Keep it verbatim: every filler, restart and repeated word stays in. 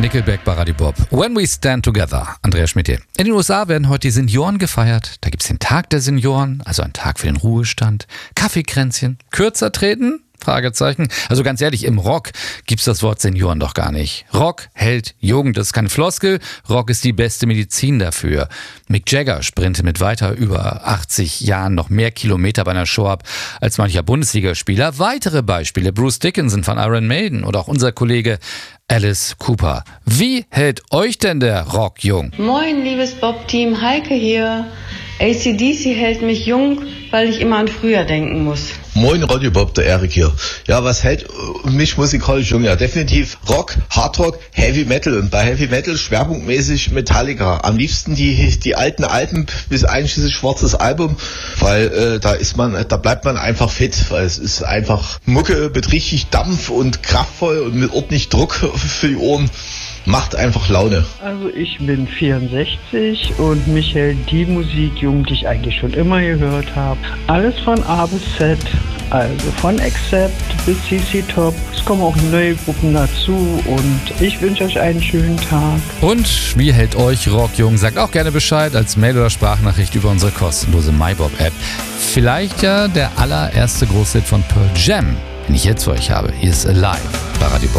Nickelback bei Radio Bob. When We Stand Together. Andreas Schmidt hier. In den U S A werden heute die Senioren gefeiert. Da gibt es den Tag der Senioren, also ein Tag für den Ruhestand. Kaffeekränzchen. Kürzer treten? Fragezeichen. Also ganz ehrlich, im Rock gibt's das Wort Senioren doch gar nicht. Rock hält Jugend, das ist keine Floskel. Rock ist die beste Medizin dafür. Mick Jagger sprintet mit weiter über achtzig Jahren noch mehr Kilometer bei einer Show ab als mancher Bundesligaspieler. Weitere Beispiele: Bruce Dickinson von Iron Maiden oder auch unser Kollege Alice Cooper. Wie hält euch denn der Rock jung? Moin, liebes Bob-Team, Heike hier. A C D C hält mich jung, weil ich immer an früher denken muss. Moin Radio Bob, der Erik hier. Ja, was hält mich musikalisch jung? Ja, definitiv Rock, Hardrock, Heavy Metal. Und bei Heavy Metal schwerpunktmäßig Metallica. Am liebsten die die alten Alben bis einschließlich schwarzes Album, weil äh, da ist man, da bleibt man einfach fit, weil es ist einfach Mucke mit richtig Dampf und kraftvoll und mit ordentlich Druck für die Ohren. Macht einfach Laune. Also ich bin vierundsechzig und mich hält die Musik jung, die ich eigentlich schon immer gehört habe. Alles von A bis Z, also von Accept bis C C Top. Es kommen auch neue Gruppen dazu und ich wünsche euch einen schönen Tag. Und wie hält euch Rock jung? Sagt auch gerne Bescheid als Mail oder Sprachnachricht über unsere kostenlose MyBob-App. Vielleicht ja der allererste Großhit von Pearl Jam, den ich jetzt für euch habe. Hier ist Alive bei Radio Bob.